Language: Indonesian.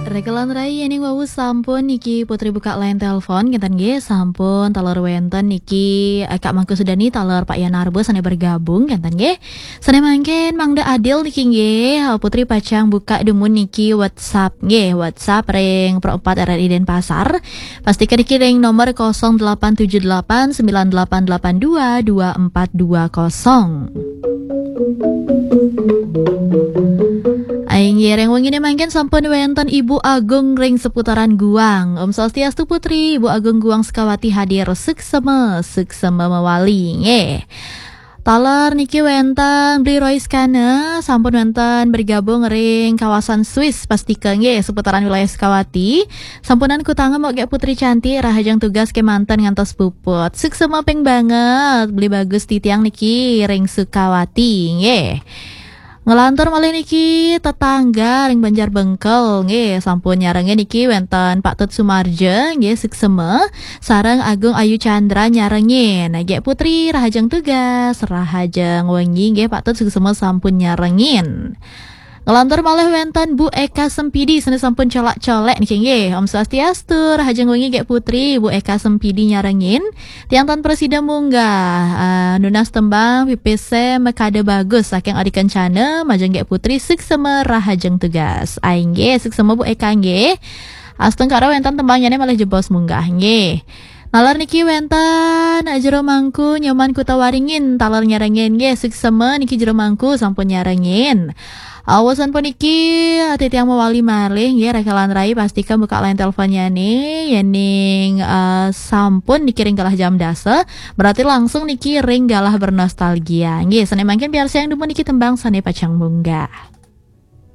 Regelan rai yening wawu sampun niki putri buka line telepon kinten nggih sampun talor wenten niki Kak Mangku Sudani talor Pak Yanarbo sane bergabung kinten nggih. Sane mangken Mangda Adil niki nggih putri pacang buka demun niki WhatsApp nggih WhatsApp ring Pro 4 RRI Denpasar. Pastikan niki ring nomor 0878 9882 2420. Aing yereng wengine mangken sampun wenten Ibu Agung ring seputaran Guang. Om Swastiastu Putri, Ibu Agung Guang Sekawati hadir suksema mewali nggih. Taler niki wenten Bli Roiskana sampun wenten bergabung ring kawasan Swiss pastikan nggih seputaran wilayah Sekawati. Sampunan kutanga mau gek Putri cantik rahajang tugas ke mantan ngantos puput. Suksema peng banget Bli bagus titiang niki ring Sukawati nggih. Ngelantur malih niki tetangga ring Banjarbengkel nggih sampun nyarengi niki wenten Pak Tut Sumarja nggih suksema sareng Agung Ayu Chandra nyarengin. Nggih Putri rahajeng tugas rahajeng wengi nggih Pak Tut suksema sampun nyarengin. Ngelantur malih wenten Bu Eka Sempidi sene sampun colak-colek niki nggih. Om Swastiastu rahajeng wengi nggih Putri Bu Eka Sempidi nyarengin. Tiang tan presiden munggah nunas tembang PPC mekade bagus saking adi kencana majeng nggih Putri suksema rahajeng tugas. Aing nggih suksema Bu Eka nggih. Asteng karo wenten tembangnya malah jebos munggah nggih. Nalar niki wenten jero mangku nyoman kutawaringin talar nyarengin nggih suksema niki jero mangku sampun nyarengin. Awasan puniki titiang mewali malih nggih rekalan rai pastikan buka line teleponnya nih yening sampun dikiring galah jam dasa berarti langsung niki ring galah bernostalgia nggih sane mangken biar sayang dumun niki tembang sane pacang munggah.